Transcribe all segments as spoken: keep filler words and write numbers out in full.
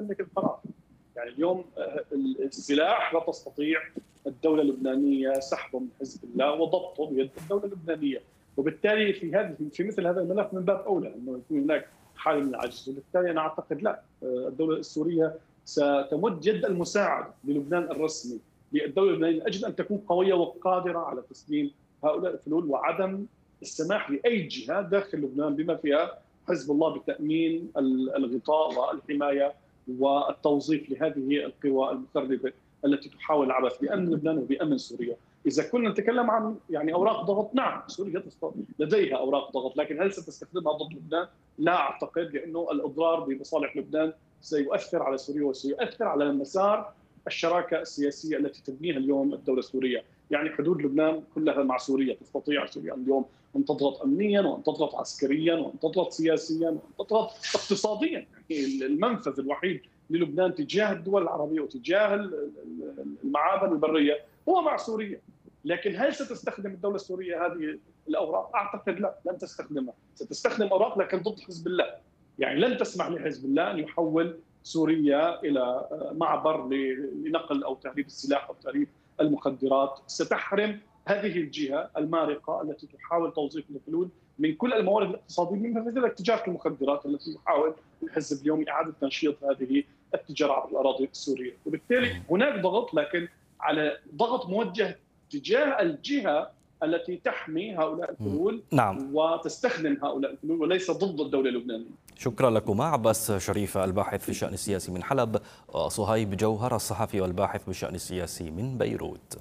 تملك القرار. يعني اليوم السلاح لا تستطيع الدولة اللبنانية سحبه من حزب الله وضبطه بيد الدولة اللبنانية، وبالتالي في هذا في مثل هذا الملف من باب أولى أنه يكون هناك حالة من العجز، وبالتالي أنا أعتقد لا، الدولة السورية ستمد يد المساعدة للبنان الرسمي للدولة اللبنانية من أجل أن تكون قوية وقادرة على تسليم هؤلاء الفلول وعدم السماح لأي جهة داخل لبنان بما فيها حزب الله بتأمين الغطاء والحماية والتوظيف لهذه القوى المخربة التي تحاول العبث بأمن لبنان وبأمن سوريا. إذا كنا نتكلم عن يعني أوراق ضغط، نعم سوريا لديها أوراق ضغط، لكن هل ستستخدمها ضد لبنان؟ لا أعتقد، لأنه الإضرار بمصالح لبنان سيؤثر على سوريا وسيؤثر على مسار الشراكة السياسية التي تبنيها اليوم الدولة السورية. يعني حدود لبنان كلها مع سوريا، تستطيع سوريا اليوم أن تضغط أمنيا وأن تضغط عسكريا وأن تضغط سياسيا وأن تضغط اقتصاديا. يعني المنفذ الوحيد للبنان تجاه الدول العربية وتجاه المعابر البرية هو مع سوريا. لكن هل ستستخدم الدولة السورية هذه الأوراق؟ أعتقد لا، لن تستخدمها. ستستخدم أوراق لكن ضد حزب الله. يعني لن تسمح لحزب الله أن يحول سوريا إلى معبر لنقل أو تهريب السلاح أو تهريب المخدرات. ستحرم هذه الجهة المارقة التي تحاول توظيف الفلول من كل الموارد الاقتصادية، من مثل تجارة المخدرات التي يحاول الحزب اليوم إعادة تنشيط هذه التجارة على الأراضي السورية. وبالتالي هناك ضغط، لكن على ضغط موجه تجاه الجهة التي تحمي هؤلاء الفلول نعم. وتستخدم هؤلاء الفلول وليس ضد الدولة اللبنانية. شكرا لكما عباس شريف الباحث في الشأن السياسي من حلب، وصهيب جوهر الصحفي والباحث بالشأن السياسي من بيروت.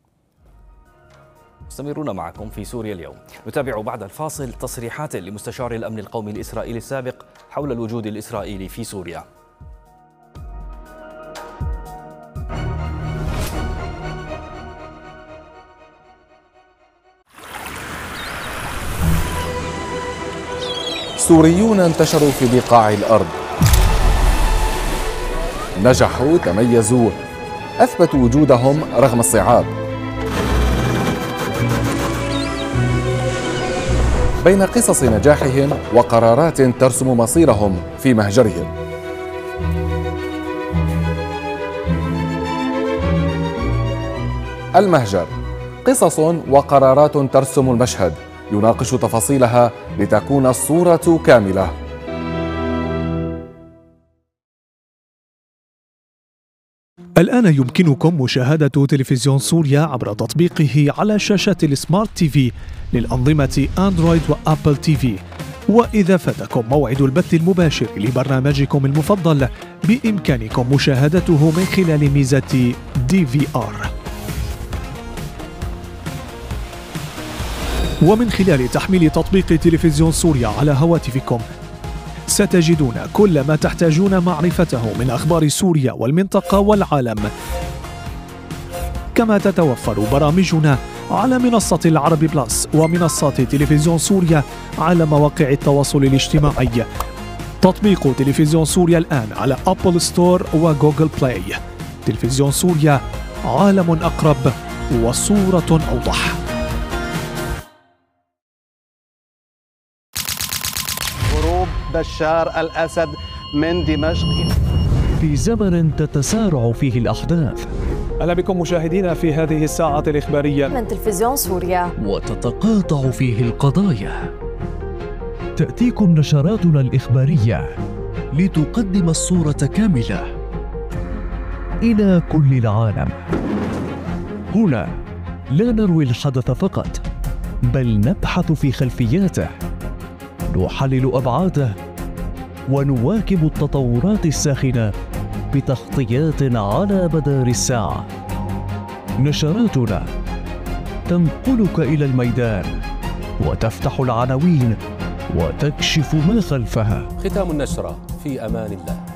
مستمرون معكم في سوريا اليوم. نتابع بعد الفاصل تصريحات لمستشار الأمن القومي الإسرائيلي السابق حول الوجود الإسرائيلي في سوريا. سوريون انتشروا في بقاع الأرض، نجحوا، تميزوا، أثبتوا وجودهم رغم الصعاب. بين قصص نجاحهم وقرارات ترسم مصيرهم في مهجرهم. المهجر، قصص وقرارات ترسم المشهد، يناقش تفاصيلها لتكون الصورة كاملة. الآن يمكنكم مشاهدة تلفزيون سوريا عبر تطبيقه على شاشة السمارت تي في للأنظمة أندرويد وأبل تي في. وإذا فاتكم موعد البث المباشر لبرنامجكم المفضل بإمكانكم مشاهدته من خلال ميزة دي في آر. ومن خلال تحميل تطبيق تلفزيون سوريا على هواتفكم ستجدون كل ما تحتاجون معرفته من أخبار سوريا والمنطقة والعالم. كما تتوفر برامجنا على منصة العرب بلس ومنصات تلفزيون سوريا على مواقع التواصل الاجتماعي. تطبيق تلفزيون سوريا الآن على أبل ستور وجوجل بلاي. تلفزيون سوريا، عالم أقرب وصورة أوضح. بشار الأسد من دمشق في زمن تتسارع فيه الأحداث. أهلا بكم مشاهدينا في هذه الساعة الإخبارية من تلفزيون سوريا، وتتقاطع فيه القضايا. تأتيكم نشراتنا الإخبارية لتقدم الصورة كاملة إلى كل العالم. هنا لا نروي الحدث فقط، بل نبحث في خلفياته، نحلل أبعاده، ونواكب التطورات الساخنة بتغطيات على مدار الساعة. نشراتنا تنقلك إلى الميدان وتفتح العناوين وتكشف ما خلفها. ختام النشرة، في أمان الله.